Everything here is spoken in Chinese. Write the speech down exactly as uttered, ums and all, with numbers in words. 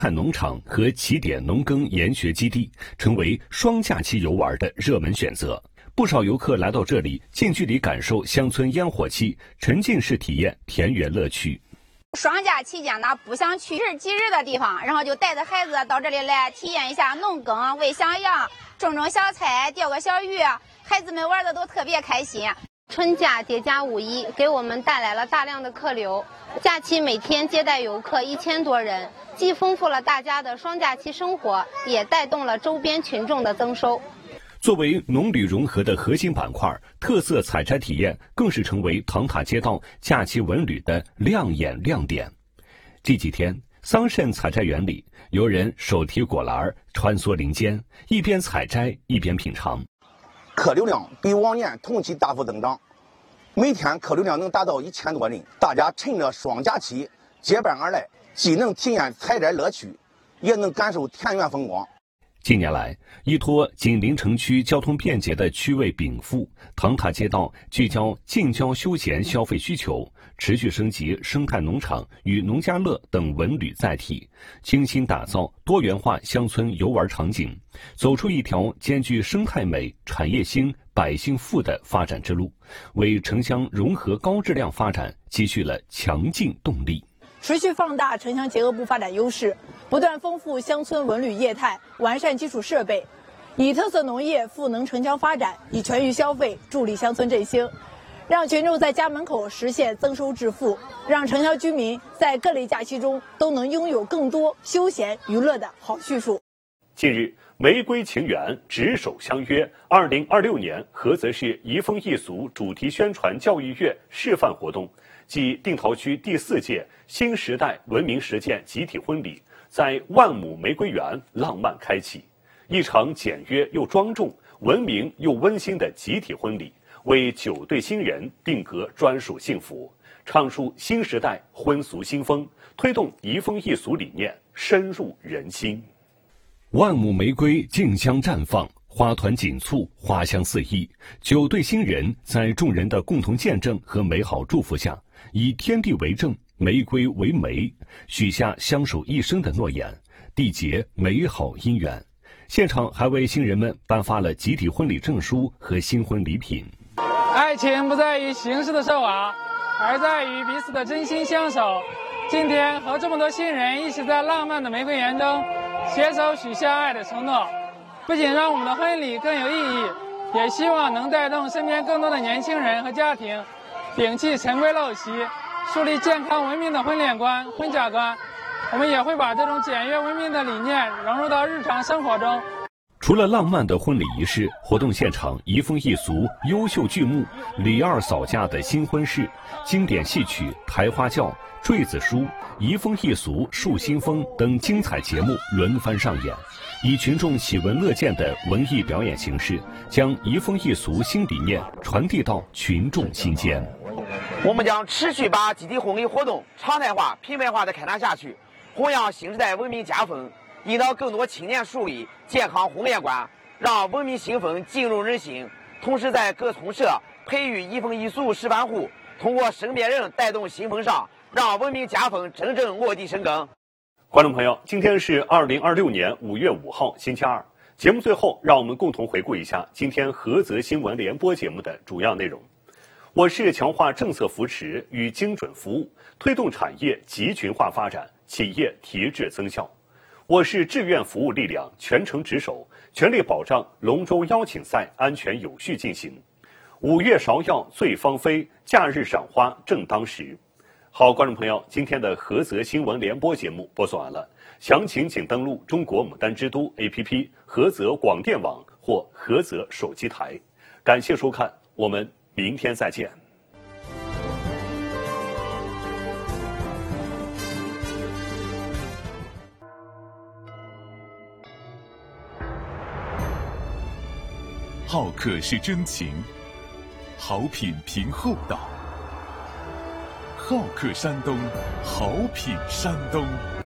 汉农场和起点农耕研学基地，成为双假期游玩的热门选择。不少游客来到这里，近距离感受乡村烟火气，沉浸式体验田园乐趣。 双假期间呢，不想去日即日的地方，然后就带着孩子到这里来体验一下农耕，喂小羊，种种小菜，钓个小鱼，孩子们玩的都特别开心。 春假叠加五一，给我们带来了大量的客流。假期每天接待游客一千多人，既丰富了大家的双假期生活，也带动了周边群众的增收。 作为农旅融合的核心板块，特色采摘体验更是成为唐塔街道假期文旅的亮眼亮点。这几天，桑葚采摘园里，游人手提果篮穿梭林间，一边采摘一边品尝。 客流量比往年同期大幅增长，每天客流量能达到一千多人。大家趁着双假期结伴而来，既能体验采摘乐趣，也能感受田园风光。 近年来，依托紧邻城区、交通便捷的区位禀赋，唐塔街道聚焦近郊休闲消费需求，持续升级生态农场与农家乐等文旅载体，精心打造多元化乡村游玩场景，走出一条兼具生态美、产业兴、百姓富的发展之路，为城乡融合高质量发展积蓄了强劲动力。 持续放大城乡结合部发展优势，不断丰富乡村文旅业态，完善基础设备，以特色农业赋能城乡发展，以全域消费助力乡村振兴，让群众在家门口实现增收致富，让城乡居民在各类假期中都能拥有更多休闲娱乐的好去处。 近日，玫瑰情缘，执手相约。二零二六年菏泽市移风易俗主题宣传教育月示范活动暨定陶区第四届新时代文明实践集体婚礼，在万亩玫瑰园浪漫开启。一场简约又庄重、文明又温馨的集体婚礼，为九对新人定格专属幸福，唱出新时代婚俗新风，推动移风易俗理念深入人心。万亩玫瑰竞相绽放，花团锦簇，花香四溢。九对新人在众人的共同见证和美好祝福下，以天地为证，玫瑰为媒，许下相守一生的诺言，缔结美好姻缘。现场还为新人们颁发了集体婚礼证书和新婚礼品。 爱情不在于形式的奢华，而在于彼此的真心相守。今天和这么多新人一起在浪漫的玫瑰园中携手许下爱的承诺，不仅让我们的婚礼更有意义，也希望能带动身边更多的年轻人和家庭摒弃陈规陋习，树立健康文明的婚恋观、婚嫁观。我们也会把这种简约文明的理念融入到日常生活中。 除了浪漫的婚礼仪式，活动现场移风易俗、优秀剧目、李二嫂家的新婚事、经典戏曲、抬花轿、坠子书、移风易俗树新风等精彩节目轮番上演，以群众喜闻乐见的文艺表演形式，将移风易俗新理念传递到群众心间。 我们将持续把集体婚礼活动常态化、品牌化的开展下去，弘扬新时代文明家风，引导更多青年树立健康婚恋观，让文明新风进入人心。同时在各村社培育移风易俗示范户，通过身边人带动新风尚，让文明家风真正落地生根。 观众朋友，今天是二零二六年五月五号，星期二。节目最后，让我们共同回顾一下今天菏泽新闻联播节目的主要内容。我市强化政策扶持与精准服务，推动产业集群化发展，企业提质增效。我市志愿服务力量全程值守，全力保障龙舟邀请赛安全有序进行。五月芍药醉芳菲，假日赏花正当时。好，观众朋友，今天的菏泽新闻联播节目播送完了，详情请登录中国牡丹之都 A P P、菏泽广电网或菏泽手机台。感谢收看，我们明天再见。 好客是真情，好品凭厚道。好客山东，好品山东。